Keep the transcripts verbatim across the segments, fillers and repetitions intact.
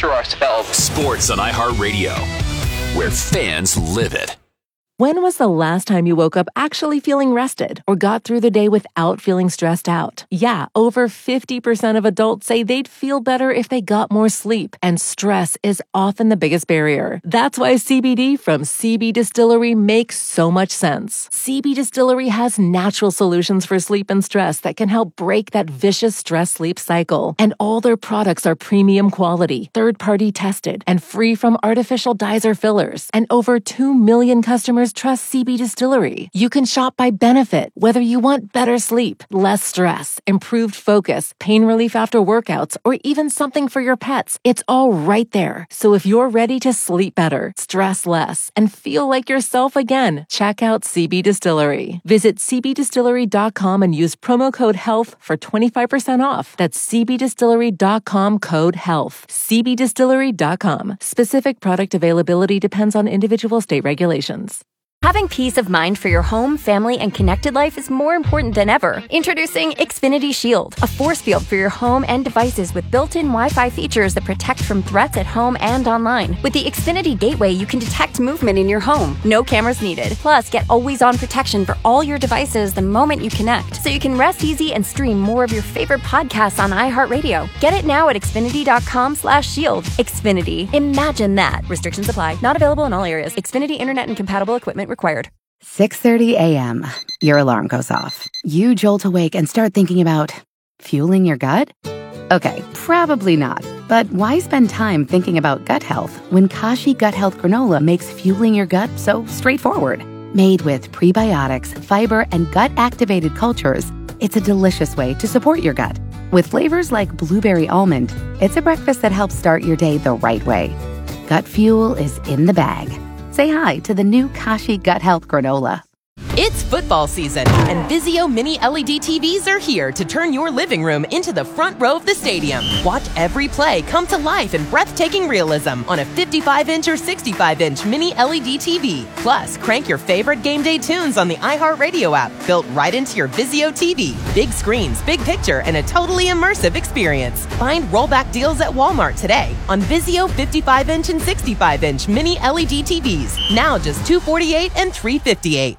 torture ourselves. Sports on iHeartRadio, where fans live it. When was the last time you woke up actually feeling rested or got through the day without feeling stressed out? Yeah, over fifty percent of adults say they'd feel better if they got more sleep, and stress is often the biggest barrier. That's why C B D from C B Distillery makes so much sense. C B Distillery has natural solutions for sleep and stress that can help break that vicious stress-sleep cycle. And all their products are premium quality, third-party tested, and free from artificial dyes or fillers. And over two million customers trust C B Distillery. You can shop by benefit, whether you want better sleep, less stress, improved focus, pain relief after workouts, or even something for your pets. It's all right there. So if you're ready to sleep better, stress less, and feel like yourself again, check out C B Distillery. Visit c b distillery dot com and use promo code HEALTH for twenty-five percent off. That's c b distillery dot com code HEALTH. c b distillery dot com. Specific product availability depends on individual state regulations. Having peace of mind for your home, family, and connected life is more important than ever. Introducing Xfinity Shield, a force field for your home and devices with built-in Wi-Fi features that protect from threats at home and online. With the Xfinity Gateway, you can detect movement in your home. No cameras needed. Plus, get always-on protection for all your devices the moment you connect, so you can rest easy and stream more of your favorite podcasts on iHeartRadio. Get it now at xfinity dot com slash shield. Xfinity. Imagine that. Restrictions apply. Not available in all areas. Xfinity Internet and compatible equipment required. six thirty a.m. Your alarm goes off. You jolt awake and start thinking about fueling your gut? Okay, probably not. But why spend time thinking about gut health when Kashi Gut Health Granola makes fueling your gut so straightforward? Made with prebiotics, fiber, and gut-activated cultures, it's a delicious way to support your gut. With flavors like blueberry almond, it's a breakfast that helps start your day the right way. Gut fuel is in the bag. Say hi to the new Kashi Gut Health Granola. It's football season, and Vizio Mini L E D T Vs are here to turn your living room into the front row of the stadium. Watch every play come to life in breathtaking realism on a fifty-five inch or sixty-five inch Mini L E D T V. Plus, crank your favorite game day tunes on the iHeartRadio app, built right into your Vizio T V. Big screens, big picture, and a totally immersive experience. Find rollback deals at Walmart today on Vizio fifty-five inch and sixty-five inch Mini L E D T Vs. Now just two hundred forty-eight dollars and three hundred fifty-eight dollars.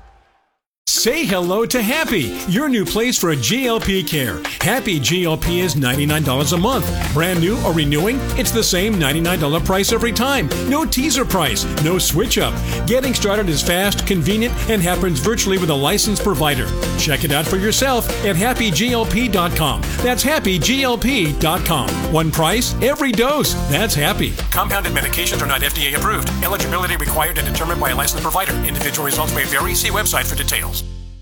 Say hello to Happy, your new place for G L P care. Happy G L P is ninety-nine dollars a month. Brand new or renewing, it's the same ninety-nine dollars price every time. No teaser price, no switch up. Getting started is fast, convenient, and happens virtually with a licensed provider. Check it out for yourself at happy g l p dot com. That's happy g l p dot com. One price, every dose. That's Happy. Compounded medications are not F D A approved. Eligibility required and determined by a licensed provider. Individual results may vary. See website for details.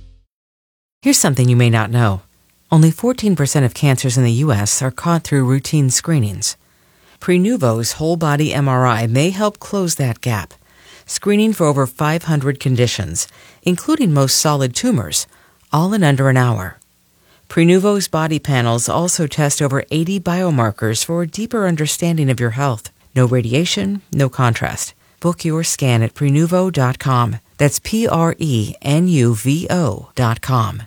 Here's something you may not know. Only fourteen percent of cancers in the U S are caught through routine screenings. Prenuvo's whole-body M R I may help close that gap, screening for over five hundred conditions, including most solid tumors, all in under an hour. Prenuvo's body panels also test over eighty biomarkers for a deeper understanding of your health. No radiation, no contrast. Book your scan at prenuvo dot com. That's P R E N U V O dot com.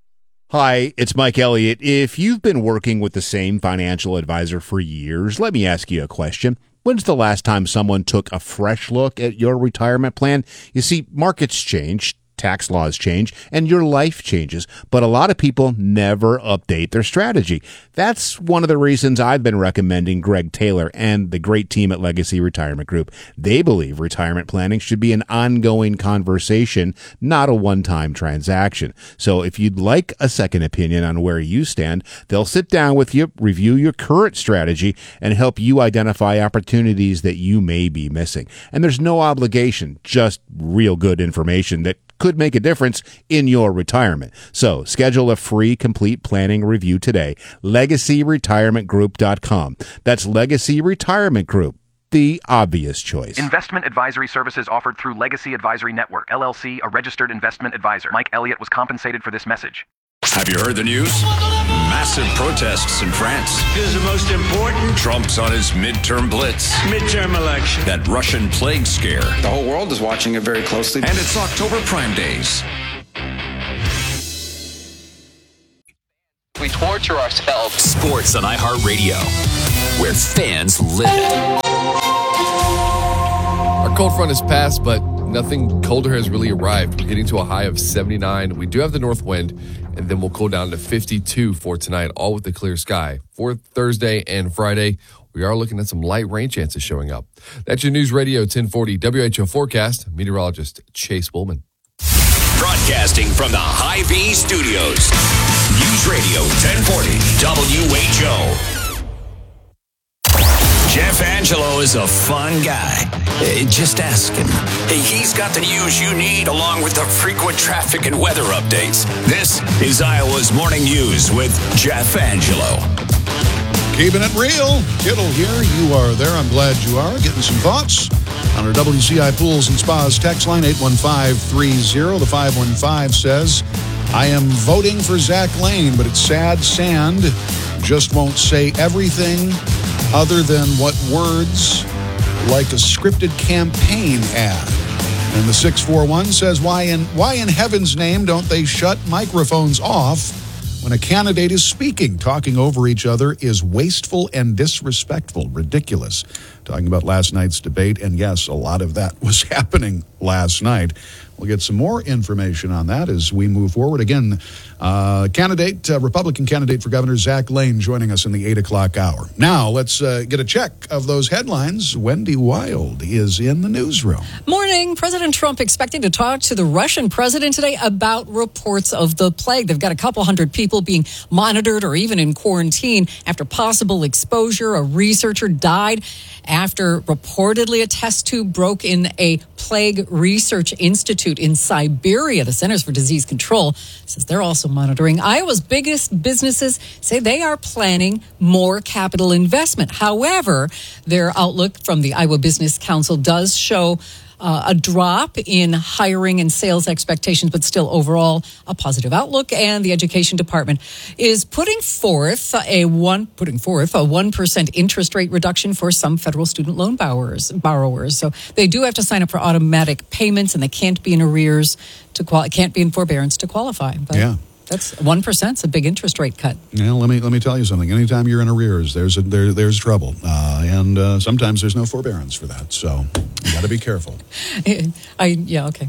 Hi, it's Mike Elliott. If you've been working with the same financial advisor for years, let me ask you a question. When's the last time someone took a fresh look at your retirement plan? You see, markets change, tax laws change, and your life changes, but a lot of people never update their strategy. That's one of the reasons I've been recommending Greg Taylor and the great team at Legacy Retirement Group. They believe retirement planning should be an ongoing conversation, not a one-time transaction. So if you'd like a second opinion on where you stand, they'll sit down with you, review your current strategy, and help you identify opportunities that you may be missing. And there's no obligation, just real good information that could make a difference in your retirement. So schedule a free complete planning review today. legacy retirement group dot com. That's Legacy Retirement Group, the obvious choice. Investment advisory services offered through Legacy Advisory Network, L L C, a registered investment advisor. Mike Elliott was compensated for this message. Have you heard the news? Massive protests in France. This is the most important. Trump's on his midterm blitz. Midterm election. That Russian plague scare. The whole world is watching it very closely. And it's October Prime Days. We torture ourselves. Sports on iHeartRadio, where fans live it. cold front has passed, but nothing colder has really arrived. We're getting to a high of seventy-nine. We do have the north wind, and then we'll cool down to fifty-two for tonight, all with the clear sky. For Thursday and Friday, we are looking at some light rain chances showing up. That's your News Radio ten forty W H O forecast. Meteorologist Chase Woolman. Broadcasting from the Hy-Vee Studios. News Radio ten forty W H O. Jeff Angelo is a fun guy. Uh, just ask him. He's got the news you need along with the frequent traffic and weather updates. This is Iowa's Morning News with Jeff Angelo. Keeping it real. Kittle here. You are there. I'm glad you are. Getting some thoughts on our W C I Pools and Spas text line, eight one five three zero. The five one five says, I am voting for Zach Lane, but it's sad sand just won't say everything other than what words like a scripted campaign ad. And the six four one says, why in why in heaven's name don't they shut microphones off when a candidate is speaking? Talking over each other is wasteful and disrespectful. Ridiculous. Talking about last night's debate, and yes, a lot of that was happening last night. We'll get some more information on that as we move forward. Again, uh, candidate, uh, Republican candidate for governor Zach Lane joining us in the eight o'clock hour. Now, let's uh, get a check of those headlines. Wendy Wild is in the newsroom. Morning. President Trump expecting to talk to the Russian president today about reports of the plague. They've got a couple hundred people being monitored or even in quarantine after possible exposure. A researcher died after reportedly a test tube broke in a plague research institute in Siberia. The Centers for Disease Control says they're also monitoring. Iowa's biggest businesses say they are planning more capital investment. However, their outlook from the Iowa Business Council does show Uh, a drop in hiring and sales expectations, but still overall a positive outlook. And the Education Department is putting forth a one putting forth a one percent interest rate reduction for some federal student loan borrowers. Borrowers, so they do have to sign up for automatic payments, and they can't be in arrears to qual can't be in forbearance to qualify. But yeah. That's one percent. It's a big interest rate cut. Yeah, let me let me tell you something. Anytime you're in arrears, there's a, there there's trouble, uh, and uh, sometimes there's no forbearance for that. So you got to be careful. I yeah okay.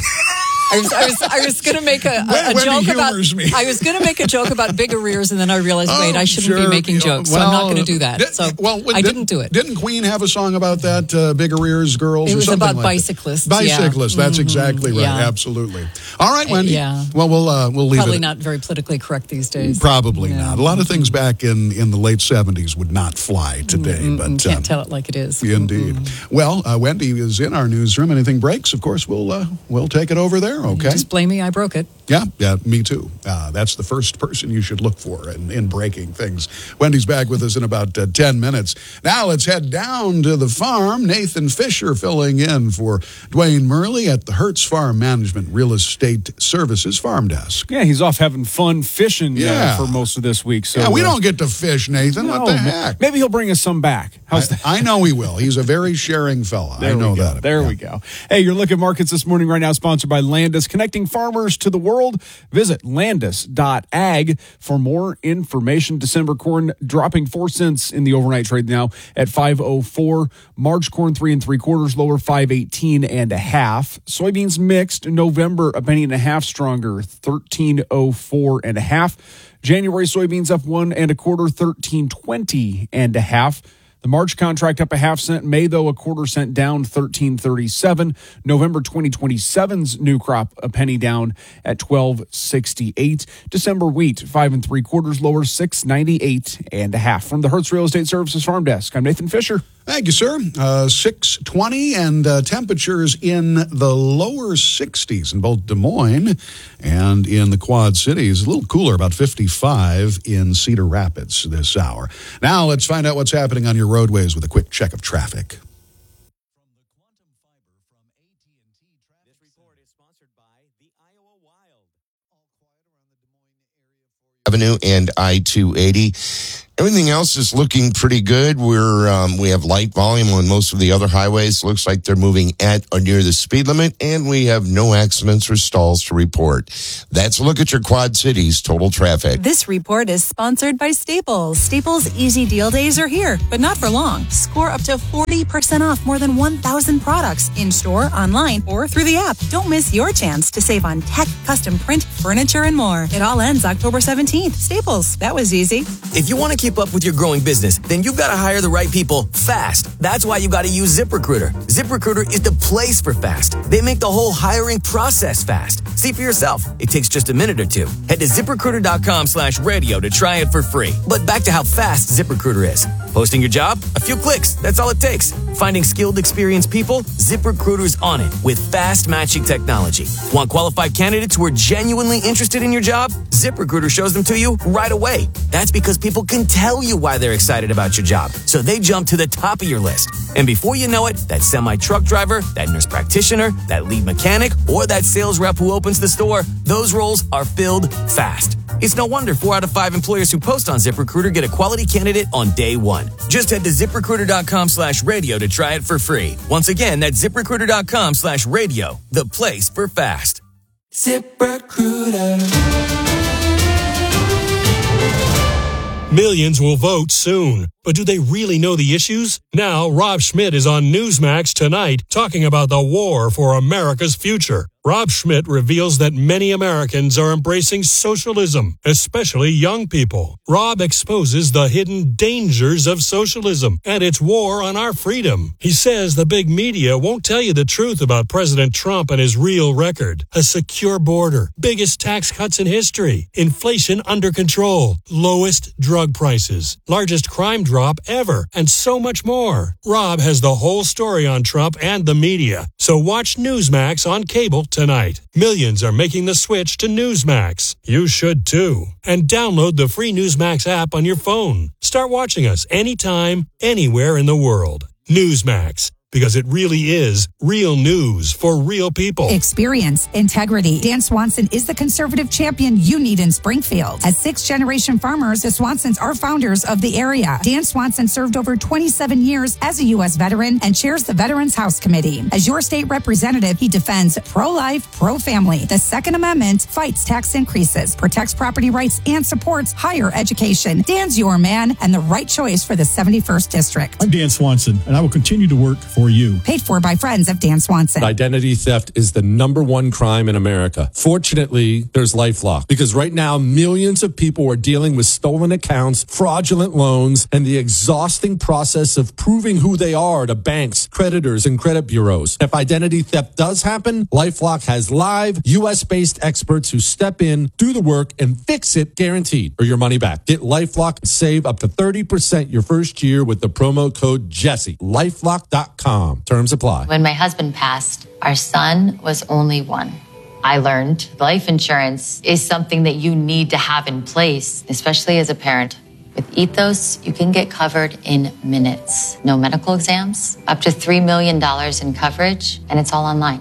I was I was I was going to make a, a, a joke about me. I was going to make a joke about big arrears, and then I realized, oh, wait, I shouldn't sure. be making jokes, well, so I'm not going to do that. Did, so well, I didn't, didn't do it. Didn't Queen have a song about that? Uh, big arrears, girls. It was or something about like bicyclists. That. Bicyclists. Yeah. That's mm-hmm. exactly right. Yeah. Absolutely. All right, Wendy. Yeah. Well, we'll uh, we'll leave Probably it. Probably not very politically correct these days. Probably yeah. not. A lot of things back in, in the late seventies would not fly today. Mm-mm, but can't um, tell it like it is. Indeed. Mm-hmm. Well, uh, Wendy is in our newsroom. Anything breaks, of course, we'll uh, we'll take it over there. Okay. You just blame me. I broke it. Yeah, yeah, me too. Uh, that's the first person you should look for in, in breaking things. Wendy's back with us in about uh, ten minutes. Now let's head down to the farm. Nathan Fisher filling in for Dwayne Murley at the Hertz Farm Management Real Estate Services Farm Desk. Yeah, he's off having fun fishing yeah. uh, for most of this week. So yeah, we uh, don't get to fish, Nathan. No, what the heck? Maybe he'll bring us some back. How's I, that? I know he will. He's a very sharing fella. There I know we go. that. There yeah. we go. Hey, your look at markets this morning right now sponsored by Landis, connecting farmers to the world. Visit landis dot ag for more information. December corn dropping four cents in the overnight trade now at five oh four. March corn three and three quarters lower, five eighteen and a half. Soybeans mixed. November a penny and a half stronger, thirteen oh four and a half. January soybeans up one and a quarter, thirteen twenty and a half. The March contract up a half cent. May, though, a quarter cent down, thirteen thirty-seven. November twenty twenty-seven's new crop a penny down at twelve sixty-eight. December wheat five and three quarters lower, six ninety-eight and a half. From the Hertz Real Estate Services Farm Desk, I'm Nathan Fisher. Thank you, sir. Uh, six twenty and uh, temperatures in the lower sixties in both Des Moines and in the Quad Cities. A little cooler, about fifty-five in Cedar Rapids this hour. Now let's find out what's happening on your roadways with a quick check of traffic. Avenue and I two eighty. Everything else is looking pretty good. We're um, we have light volume on most of the other highways. Looks like they're moving at or near the speed limit, and we have no accidents or stalls to report. That's a look at your Quad Cities total traffic. This report is sponsored by Staples. Staples Easy Deal Days are here, but not for long. Score up to forty percent off more than one thousand products in-store, online, or through the app. Don't miss your chance to save on tech, custom print, furniture, and more. It all ends October seventeenth. Staples. That was easy. If you want to keep up with your growing business, then you've got to hire the right people fast. That's why you got to use ZipRecruiter. ZipRecruiter is the place for fast. They make the whole hiring process fast. See for yourself. It takes just a minute or two. Head to ZipRecruiter.com slash radio to try it for free. But back to how fast ZipRecruiter is. Posting your job? A few clicks. That's all it takes. Finding skilled, experienced people? ZipRecruiter's on it with fast matching technology. Want qualified candidates who are genuinely interested in your job? ZipRecruiter shows them to you right away. That's because people can tell you why they're excited about your job, so they jump to the top of your list. And before you know it, that semi-truck driver, that nurse practitioner, that lead mechanic, or that sales rep who opens the store, those roles are filled fast. It's no wonder four out of five employers who post on ZipRecruiter get a quality candidate on day one. Just head to ZipRecruiter.com slash radio to try it for free. Once again, that's ZipRecruiter.com slash radio, the place for fast. ZipRecruiter. Millions will vote soon, but do they really know the issues? Now, Rob Schmidt is on Newsmax tonight talking about the war for America's future. Rob Schmidt reveals that many Americans are embracing socialism, especially young people. Rob exposes the hidden dangers of socialism and its war on our freedom. He says the big media won't tell you the truth about President Trump and his real record. A secure border, biggest tax cuts in history, inflation under control, lowest drug prices, largest crime drop ever, and so much more. Rob has the whole story on Trump and the media. So watch Newsmax on cable tonight. Millions are making the switch to Newsmax. You should too. And download the free Newsmax app on your phone. Start watching us anytime, anywhere in the world. Newsmax. Because it really is real news for real people. Experience, integrity. Dan Swanson is the conservative champion you need in Springfield. As sixth-generation farmers, the Swansons are founders of the area. Dan Swanson served over twenty-seven years as a U S veteran and chairs the Veterans House Committee. As your state representative, he defends pro-life, pro-family, the Second Amendment, fights tax increases, protects property rights, and supports higher education. Dan's your man and the right choice for the seventy-first District. I'm Dan Swanson, and I will continue to work for For you. Paid for by friends of Dan Swanson. Identity theft is the number one crime in America. Fortunately, there's LifeLock, because right now millions of people are dealing with stolen accounts, fraudulent loans, and the exhausting process of proving who they are to banks, creditors, and credit bureaus. If identity theft does happen, LifeLock has live U S-based experts who step in, do the work, and fix it guaranteed, or your money back. Get LifeLock and save up to thirty percent your first year with the promo code Jesse. LifeLock dot com. Terms apply. When my husband passed, our son was only one. I learned life insurance is something that you need to have in place, especially as a parent. With Ethos, you can get covered in minutes. No medical exams, up to three million dollars in coverage, and it's all online.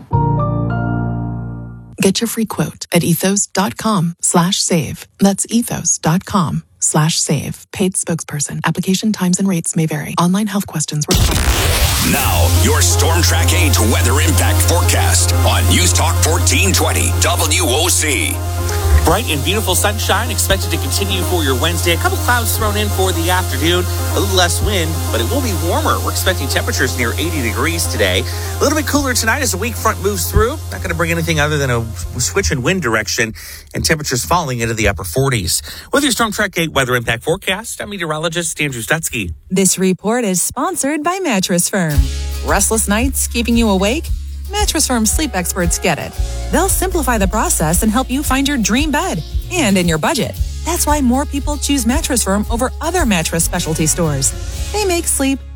Get your free quote at ethos.com slash save. That's ethos.com slash save. Paid spokesperson. Application times and rates may vary. Online health questions required. Now, your Storm Track eight weather impact forecast on News Talk fourteen twenty W O C. Bright and beautiful sunshine expected to continue for your Wednesday. A couple clouds thrown in for the afternoon. A little less wind, but it will be warmer. We're expecting temperatures near eighty degrees today. A little bit cooler tonight as the weak front moves through. Not going to bring anything other than a switch in wind direction and temperatures falling into the upper forties. With your Storm Track eight weather impact forecast, I'm meteorologist Andrew Stutzky. This report is sponsored by Mattress Firm. Restless nights keeping you awake? Mattress Firm sleep experts get it. They'll simplify the process and help you find your dream bed and in your budget. That's why more people choose Mattress Firm over other mattress specialty stores. They make sleep